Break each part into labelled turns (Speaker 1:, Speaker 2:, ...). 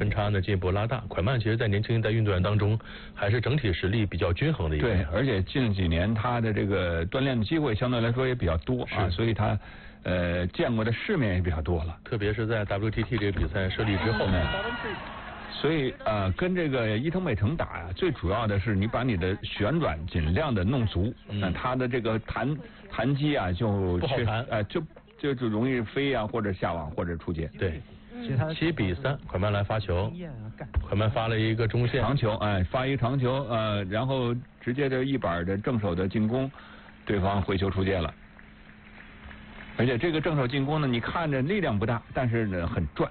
Speaker 1: 分差呢进一步拉大。快慢其实在年轻一代运动员当中，还是整体实力比较均衡的一个。
Speaker 2: 对，而且近几年他的这个锻炼的机会相对来说也比较多啊，所以他见过的世面也比较多了。
Speaker 1: 特别是在 WTT 这个比赛设立之后呢。
Speaker 2: 所以跟这个伊藤美诚打呀，最主要的是你把你的旋转尽量的弄足，那他的这个弹机啊就
Speaker 1: 不好弹，
Speaker 2: 就容易飞啊，或者下网或者出界。
Speaker 1: 对，7比3，快慢来发球，快慢发了一个中线
Speaker 2: 长球，发一长球，然后直接的一板的正手的进攻，对方回球出界了。而且这个正手进攻呢，你看着力量不大，但是呢很转。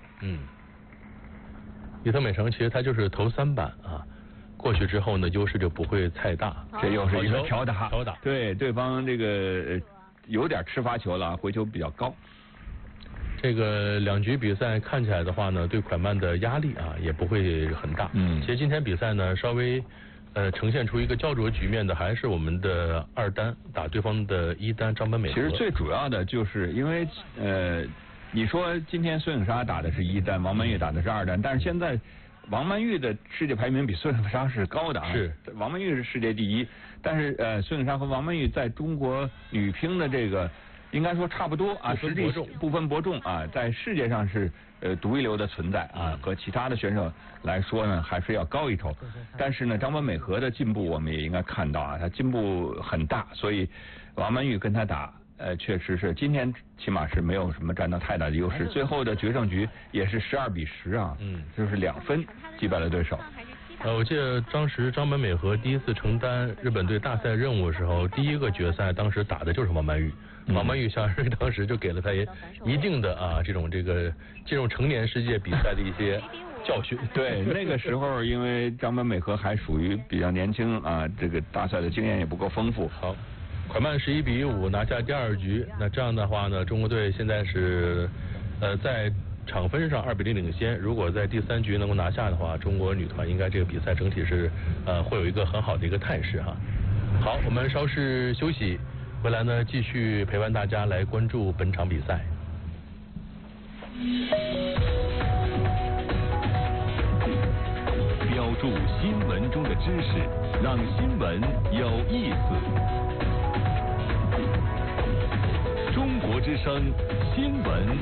Speaker 1: 伊藤美诚其实他就是投3板啊，过去之后呢优势就不会太大。
Speaker 2: 这又是一个挑打，对方这个有点吃发球了，回球比较高。
Speaker 1: 这个2局比赛看起来的话呢，对快慢的压力啊也不会很大。其实今天比赛呢稍微呈现出一个焦灼局面的还是我们的2单打对方的1单张本美和。
Speaker 2: 其实最主要的就是因为你说今天孙颖莎打的是1单，王曼玉打的是2单，但是现在王曼玉的世界排名比孙颖莎是高的啊，
Speaker 1: 是
Speaker 2: 王曼玉是世界第1，但是孙颖莎和王曼玉在中国女乒的这个应该说差不多啊，实力不分伯仲啊，在世界上是独一流的存在啊，和其他的选手来说呢还是要高一筹。但是呢，张本美和的进步我们也应该看到啊，她进步很大，所以王曼玉跟她打。确实是今天起码是没有什么占到太大的优势，最后的决胜局也是12比10啊，就是2分击败了对手。
Speaker 1: 我记得当时张本美和第一次承担日本队大赛任务的时候，第一个决赛当时打的就是王曼玉，王曼玉像是当时就给了他一定的这种进入成年世界比赛的一些教训。
Speaker 2: 对，那个时候因为张本美和还属于比较年轻啊，这个大赛的经验也不够丰富。
Speaker 1: 好。快慢11比5拿下第2局，那这样的话呢，中国队现在是在场分上2比0领先。如果在第3局能够拿下的话，中国女团应该这个比赛整体是会有一个很好的一个态势哈。好，我们稍事休息，回来呢继续陪伴大家来关注本场比赛。
Speaker 3: 标注新闻中的知识，让新闻有意思。中国之声新闻